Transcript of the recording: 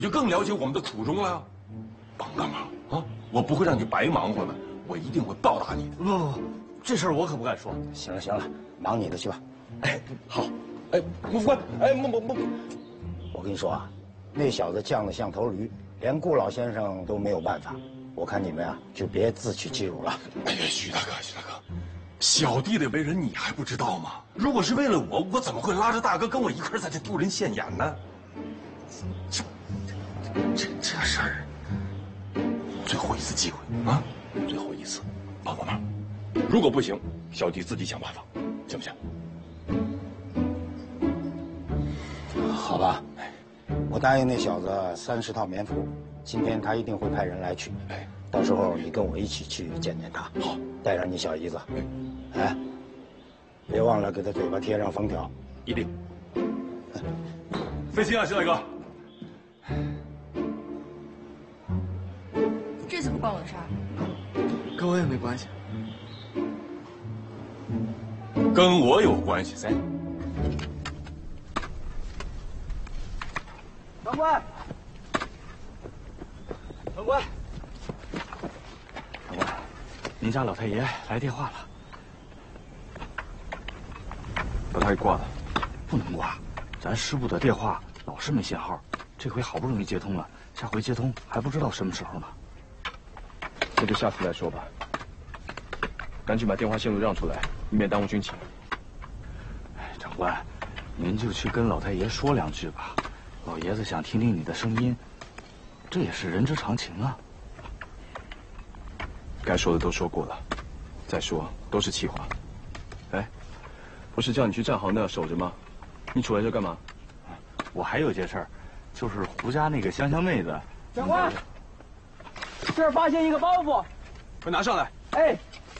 就更了解我们的苦衷了呀。帮个忙啊！我不会让你白忙活的，我一定会报答你的。 不，这事儿我可不敢说。 行了行了，忙你的去吧。 哎，好。哎，我哎不， 我跟你说啊，那小子犟得像头驴，连顾老先生都没有办法。我看你们啊，就别自取其辱了。 哎呀，徐大哥，小弟的为人你还不知道吗？如果是为了我，我怎么会拉着大哥跟我一块在这丢人现眼呢？这事儿，最后一次机会啊，最后一次，帮个忙。如果不行，小弟自己想办法，行不行？ 好吧，我答应那小子30套棉服，今天他一定会派人来取。哎，到时候你跟我一起去见见他。 好， 带上你小姨子。哎，别忘了给他嘴巴贴上封条。 一定。费心啊，徐大哥。 这怎么关我的事儿？ 跟我也没关系。 跟我有关系噻。 长官，长官，您家老太爷来电话了。 把他给挂了。 不能挂，咱师部的电话老是没信号，这回好不容易接通了，下回接通还不知道什么时候呢。 那就下次再说吧。赶紧把电话线路让出来，以免耽误军情。 哎，长官，您就去跟老太爷说2句吧。老爷子想听听你的声音，这也是人之常情啊。 该说的都说过了，再说都是气话。哎，不是叫你去站好那守着吗？你杵在这干嘛？ 我还有件事儿，就是胡家那个香香妹子。 长官，这儿发现一个包袱， 快拿上来！ 哎，